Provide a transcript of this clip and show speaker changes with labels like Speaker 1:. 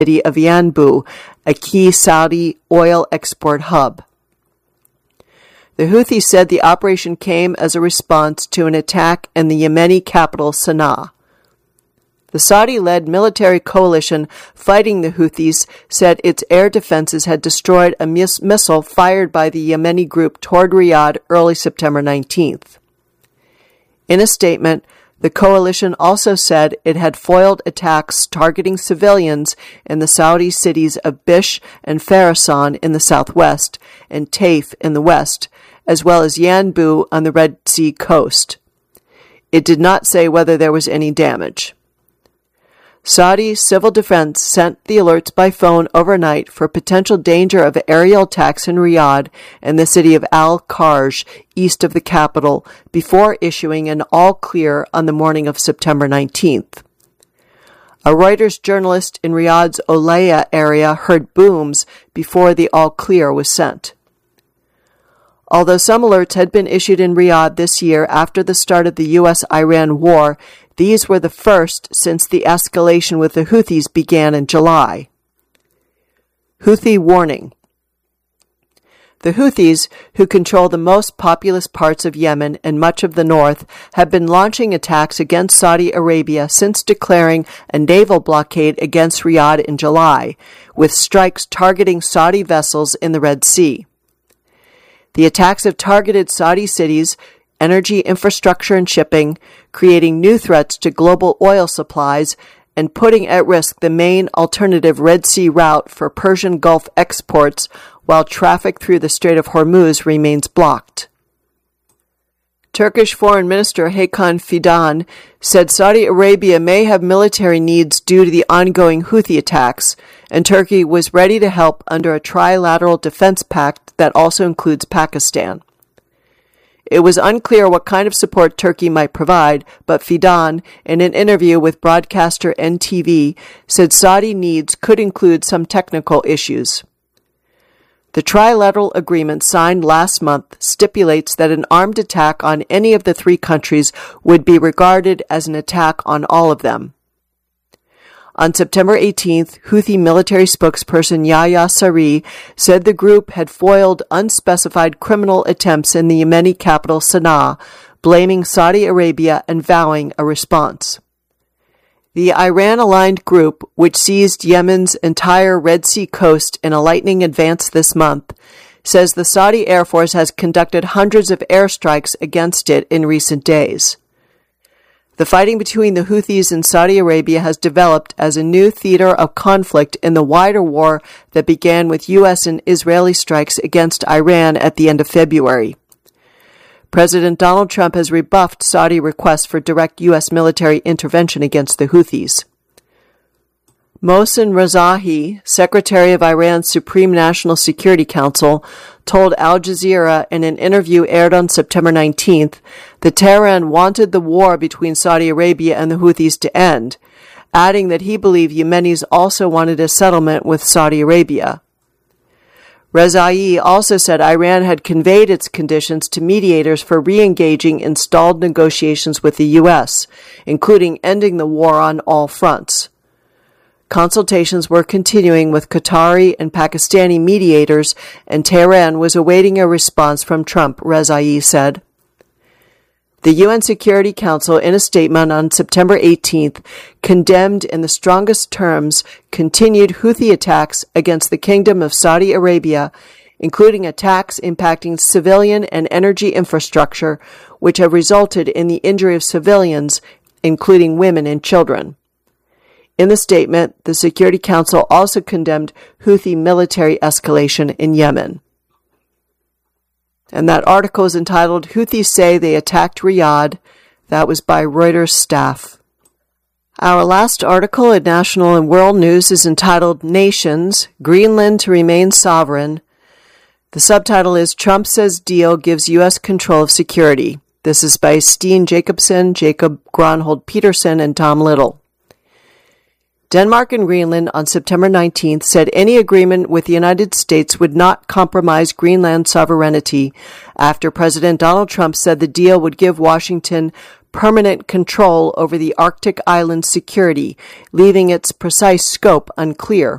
Speaker 1: city of Yanbu, a key Saudi oil export hub. The Houthis said the operation came as a response to an attack in the Yemeni capital Sana'a. The Saudi-led military coalition fighting the Houthis said its air defenses had destroyed a missile fired by the Yemeni group toward Riyadh early September 19th. In a statement, the coalition also said it had foiled attacks targeting civilians in the Saudi cities of Bish and Khorasan in the southwest and Taif in the west, as well as Yanbu on the Red Sea coast. It did not say whether there was any damage. Saudi civil defense sent the alerts by phone overnight for potential danger of aerial attacks in Riyadh and the city of Al-Kharj, east of the capital, before issuing an all-clear on the morning of September 19th. A Reuters journalist in Riyadh's Olaya area heard booms before the all-clear was sent. Although some alerts had been issued in Riyadh this year after the start of the U.S.-Iran war, these were the first since the escalation with the Houthis began in July. Houthi warning. The Houthis, who control the most populous parts of Yemen and much of the north, have been launching attacks against Saudi Arabia since declaring a naval blockade against Riyadh in July, with strikes targeting Saudi vessels in the Red Sea. The attacks have targeted Saudi cities, energy infrastructure and shipping, creating new threats to global oil supplies, and putting at risk the main alternative Red Sea route for Persian Gulf exports while traffic through the Strait of Hormuz remains blocked. Turkish Foreign Minister Hakan Fidan said Saudi Arabia may have military needs due to the ongoing Houthi attacks, and Turkey was ready to help under a trilateral defense pact that also includes Pakistan. It was unclear what kind of support Turkey might provide, but Fidan, in an interview with broadcaster NTV, said Saudi needs could include some technical issues. The trilateral agreement signed last month stipulates that an armed attack on any of the three countries would be regarded as an attack on all of them. On September 18th, Houthi military spokesperson Yahya Saree said the group had foiled unspecified criminal attempts in the Yemeni capital Sana'a, blaming Saudi Arabia and vowing a response. The Iran-aligned group, which seized Yemen's entire Red Sea coast in a lightning advance this month, says the Saudi Air Force has conducted hundreds of airstrikes against it in recent days. The fighting between the Houthis and Saudi Arabia has developed as a new theater of conflict in the wider war that began with U.S. and Israeli strikes against Iran at the end of February. President Donald Trump has rebuffed Saudi requests for direct U.S. military intervention against the Houthis. Mohsen Rezaei, Secretary of Iran's Supreme National Security Council, told Al Jazeera in an interview aired on September 19th that Tehran wanted the war between Saudi Arabia and the Houthis to end, adding that he believed Yemenis also wanted a settlement with Saudi Arabia. Rezaei also said Iran had conveyed its conditions to mediators for re-engaging in stalled negotiations with the U.S., including ending the war on all fronts. Consultations were continuing with Qatari and Pakistani mediators, and Tehran was awaiting a response from Trump, Rezaei said. The UN Security Council, in a statement on September 18th, condemned in the strongest terms continued Houthi attacks against the Kingdom of Saudi Arabia, including attacks impacting civilian and energy infrastructure, which have resulted in the injury of civilians, including women and children. In the statement, the Security Council also condemned Houthi military escalation in Yemen. And that article is entitled, Houthis Say They Attacked Riyadh. That was by Reuters staff. Our last article in National and World News is entitled, Nations, Greenland to Remain Sovereign. The subtitle is, Trump Says Deal Gives U.S. Control of Security. This is by Steen Jacobson, Jacob Gronhold Peterson, and Tom Little. Denmark and Greenland on September 19th said any agreement with the United States would not compromise Greenland's sovereignty after President Donald Trump said the deal would give Washington permanent control over the Arctic island security, leaving its precise scope unclear.